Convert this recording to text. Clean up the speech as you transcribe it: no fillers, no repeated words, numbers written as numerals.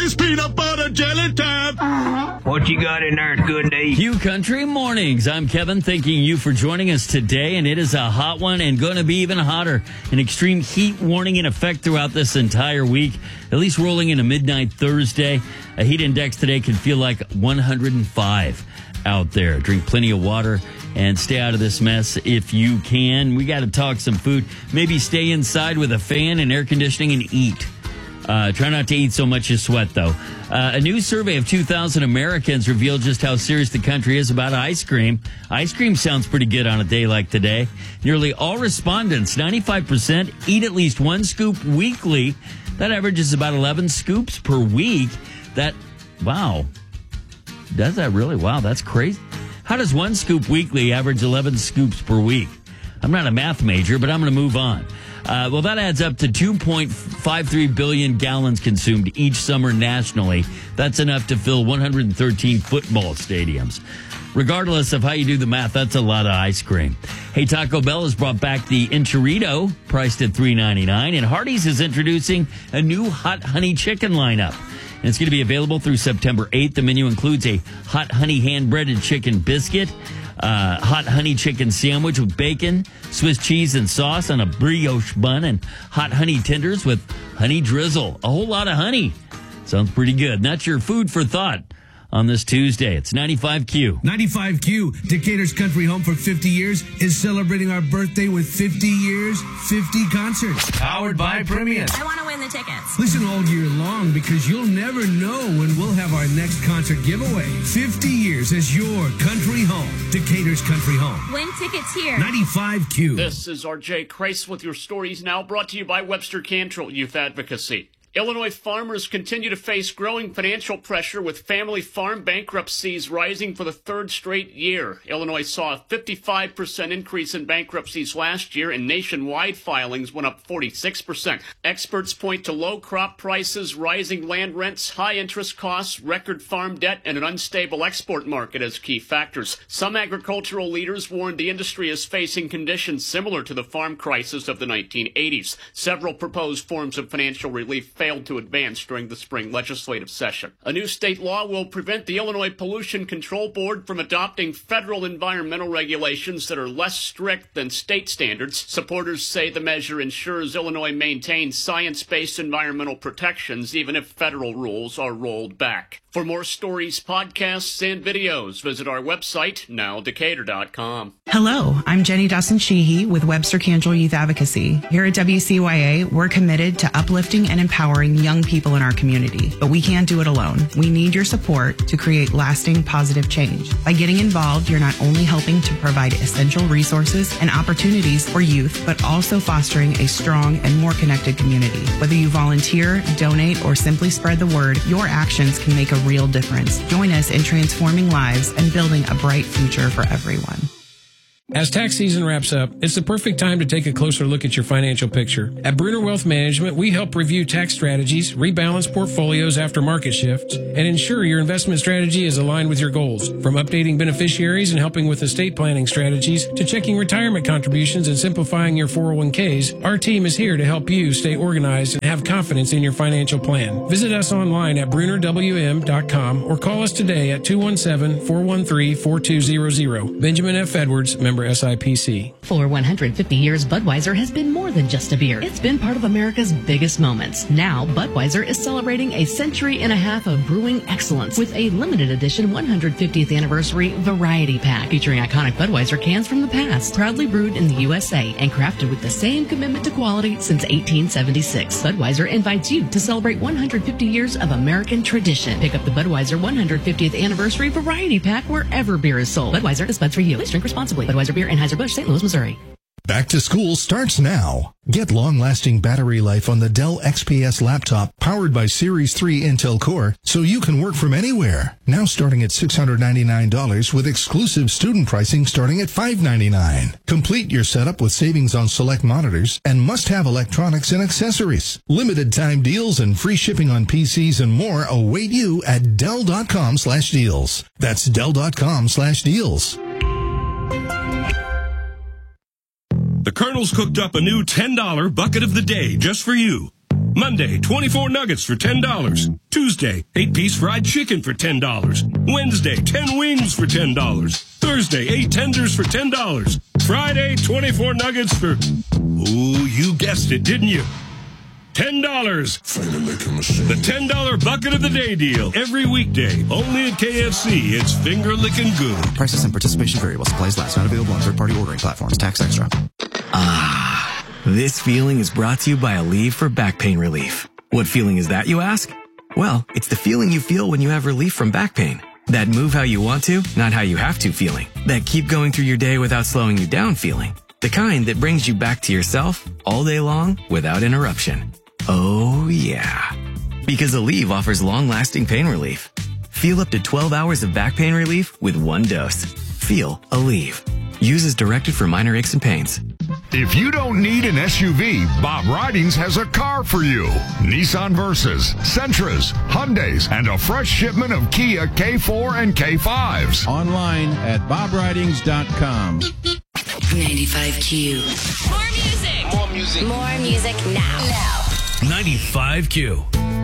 It's peanut butter jelly time. What you got in there, good day? Hugh Country Mornings. I'm Kevin, thanking you for joining us today, and it is a hot one and going to be even hotter. An extreme heat warning in effect throughout this entire week, at least rolling into midnight Thursday. A heat index today can feel like 105 out there. Drink plenty of water and stay out of this mess if you can. We got to talk some food. Maybe stay inside with a fan and air conditioning and eat. Try not to eat so much you sweat, though. A new survey of 2,000 Americans revealed just how serious the country is about ice cream. Ice cream sounds pretty good on a day like today. Nearly all respondents, 95%, eat at least one scoop weekly. That averages about 11 scoops per week. Wow. Does that really? Wow, that's crazy. How does one scoop weekly average 11 scoops per week? I'm not a math major, but I'm going to move on. Well, that adds up to 2.53 billion gallons consumed each summer nationally. That's enough to fill 113 football stadiums. Regardless of how you do the math, that's a lot of ice cream. Hey, Taco Bell has brought back the Enchilada, priced at $3.99, and Hardee's is introducing a new hot honey chicken lineup. And it's going to be available through September 8th. The menu includes a hot honey hand-breaded chicken biscuit, hot honey chicken sandwich with bacon, Swiss cheese and sauce on a brioche bun, and hot honey tenders with honey drizzle. A whole lot of honey. Sounds pretty good. And that's your food for thought on this Tuesday. It's 95Q. 95Q, Decatur's country home for 50 years, is celebrating our birthday with 50 years, 50 concerts. Powered by Premium. I want to win the tickets. Listen all year long because you'll never know when we'll have our next concert giveaway. 50 years as your country home. Decatur's country home. Win tickets here. 95Q. This is RJ Kreis with your stories now, brought to you by Webster Cantrell Youth Advocacy. Illinois farmers continue to face growing financial pressure with family farm bankruptcies rising for the third straight year. Illinois saw a 55% increase in bankruptcies last year, and nationwide filings went up 46%. Experts point to low crop prices, rising land rents, high interest costs, record farm debt, and an unstable export market as key factors. Some agricultural leaders warned the industry is facing conditions similar to the farm crisis of the 1980s. Several proposed forms of financial relief failed to advance during the spring legislative session. A new state law will prevent the Illinois Pollution Control Board from adopting federal environmental regulations that are less strict than state standards. Supporters say the measure ensures Illinois maintains science-based environmental protections even if federal rules are rolled back. For more stories, podcasts, and videos, visit our website, nowdecatur.com. Hello, I'm Jenny Dawson-Sheehy with Webster Cantrell Youth Advocacy. Here at WCYA, we're committed to uplifting and empowering young people in our community. But we can't do it alone. We need your support to create lasting positive change. By getting involved, you're not only helping to provide essential resources and opportunities for youth, but also fostering a strong and more connected community. Whether you volunteer, donate, or simply spread the word, your actions can make a real difference. Join us in transforming lives and building a bright future for everyone. As tax season wraps up, it's the perfect time to take a closer look at your financial picture. At Bruner Wealth Management, we help review tax strategies, rebalance portfolios after market shifts, and ensure your investment strategy is aligned with your goals. From updating beneficiaries and helping with estate planning strategies to checking retirement contributions and simplifying your 401ks, our team is here to help you stay organized and have confidence in your financial plan. Visit us online at brunerwm.com or call us today at 217-413-4200. Benjamin F. Edwards, member SIPC. For 150 years, Budweiser has been more than just a beer. It's been part of America's biggest moments. Now, Budweiser is celebrating a century and a half of brewing excellence with a limited edition 150th anniversary variety pack featuring iconic Budweiser cans from the past, proudly brewed in the USA and crafted with the same commitment to quality since 1876. Budweiser invites you to celebrate 150 years of American tradition. Pick up the Budweiser 150th anniversary variety pack wherever beer is sold. Budweiser is buds for you. Please drink responsibly. Budweiser Beer, Anheuser-Busch, St. Louis, Missouri. Back to school starts now. Get long-lasting battery life on the Dell XPS laptop powered by Series 3 Intel Core so you can work from anywhere. Now starting at $699 with exclusive student pricing starting at $599. Complete your setup with savings on select monitors and must-have electronics and accessories. Limited time deals and free shipping on PCs and more await you at Dell.com/deals. That's Dell.com/deals. The Colonel's cooked up a new $10 bucket of the day just for you. Monday, 24 nuggets for $10. Tuesday, 8-piece fried chicken for $10. Wednesday, 10 wings for $10. Thursday, 8 tenders for $10. Friday, 24 nuggets for, ooh, you guessed it, didn't you? $10. The $10 bucket of the day deal. Every weekday, only at KFC. It's finger licking good. Prices and participation vary while supplies last. Not available on third-party ordering platforms. Tax extra. This feeling is brought to you by Aleve for back pain relief. What feeling is that, you ask? Well, it's the feeling you feel when you have relief from back pain. That move how you want to, not how you have to feeling. That keep going through your day without slowing you down feeling. The kind that brings you back to yourself all day long without interruption. Oh, yeah. Because Aleve offers long-lasting pain relief. Feel up to 12 hours of back pain relief with one dose. Feel Aleve. Use as directed for minor aches and pains. If you don't need an SUV, Bob Ridings has a car for you. Nissan Versas, Sentras, Hyundais, and a fresh shipment of Kia K4 and K5s. Online at bobridings.com. 95Q. More music. More music now. 95Q.